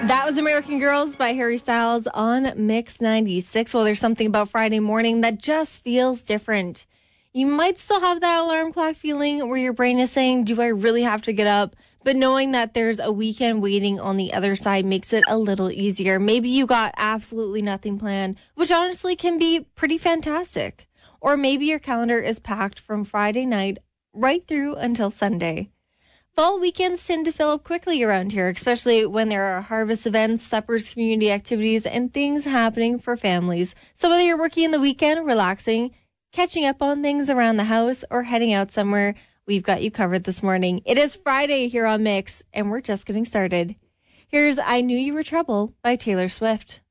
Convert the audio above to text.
That was American Girls by Harry Styles on Mix 96. Well, there's something about Friday morning that just feels different. You might still have that alarm clock feeling where your brain is saying, do I really have to get up? But knowing that there's a weekend waiting on the other side makes it a little easier. Maybe you got absolutely nothing planned, which honestly can be pretty fantastic. Or maybe your calendar is packed from Friday night right through until Sunday. Fall weekends tend to fill up quickly around here, especially when there are harvest events, suppers, community activities, and things happening for families. So whether you're working in the weekend, relaxing, catching up on things around the house, or heading out somewhere, we've got you covered this morning. It is Friday here on Mix, and we're just getting started. Here's I Knew You Were Trouble by Taylor Swift.